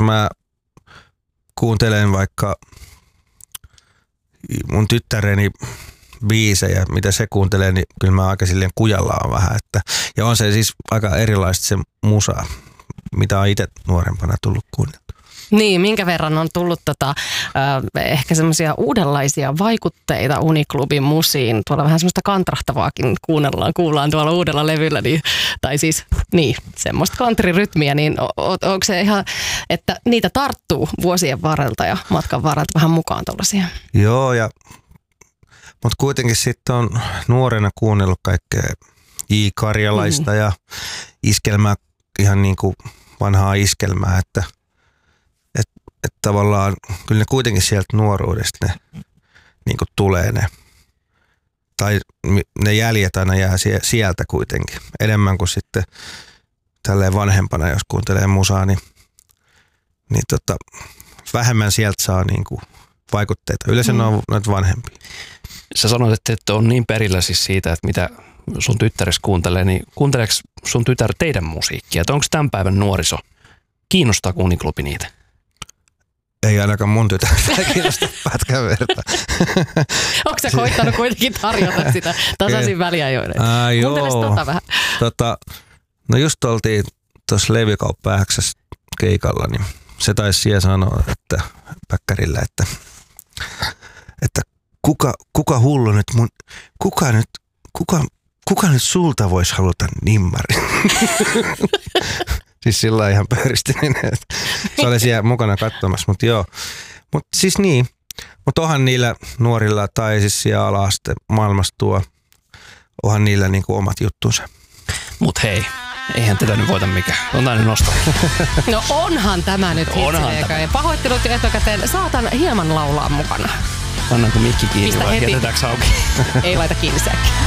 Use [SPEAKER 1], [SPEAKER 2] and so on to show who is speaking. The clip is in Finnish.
[SPEAKER 1] mä kuuntelen vaikka mun tyttäreni biisejä, mitä se kuuntelee, niin kyllä mä aika silleen kujallaan vähän. Ja on se siis aika erilaista se musa, mitä on itse nuorempana tullut kuunneltua.
[SPEAKER 2] Niin, minkä verran on tullut ehkä semmoisia uudenlaisia vaikutteita Uniklubin musiin. Tuolla vähän semmoista kantrahtavaakin kuullaan tuolla uudella levyllä. Tai siis, semmoista countryrytmiä. Niin onko se ihan, että niitä tarttuu vuosien varrelta ja matkan varrelta vähän mukaan tuollaisia?
[SPEAKER 1] Joo, mutta kuitenkin sitten on nuorena kuunnellut kaikkea J. Karjalaista ja iskelmää, ihan niin kuin vanhaa iskelmää, että tavallaan kyllä ne kuitenkin sieltä nuoruudesta ne niin kuin tulee ne. Tai ne jäljet aina jää sieltä kuitenkin. Enemmän kuin sitten tälleen vanhempana, jos kuuntelee musaa, niin vähemmän sieltä saa niin kuin vaikutteita. Yleensä ne on noita vanhempia.
[SPEAKER 3] Sä sanoit, että on niin perillä siis siitä, että mitä sun tyttäres kuuntelee, niin kuunteleeko sun tytär teidän musiikkia? Onko tämän päivän nuoriso? Kiinnostaako Uniklubi niitä?
[SPEAKER 1] Ei ainakaan mun tytärtä kiinnosta pätkän verta.
[SPEAKER 2] Onko sä koittanut kuitenkin tarjota sitä tasaisin väliajoille? Kuunteles vähän.
[SPEAKER 1] No just oltiin tuossa Levykauppa X:ssä keikalla, niin se taisi siellä sanoa, että päkkärillä, että kuka hullu nyt kuka nyt sulta voisi haluta nimmari? Siis sillä ihan pöyristinen. Se oli siellä mukana katsomassa, mutta joo. Mutta siis niin. Mutta onhan niillä nuorilla tai siis siellä ala-aste maailmasta onhan niillä niinku omat juttunsa.
[SPEAKER 3] Mut hei, eihän tätä nyt voita mikään. On tää nyt nosto.
[SPEAKER 2] No onhan tämä nyt hitsi. Pahoittelut jo etukäteen. Saatan hieman laulaa mukana.
[SPEAKER 3] Pannaanko mikki kiinni vai jätetäänkö auki?
[SPEAKER 2] Ei laita kiinni säkkiä.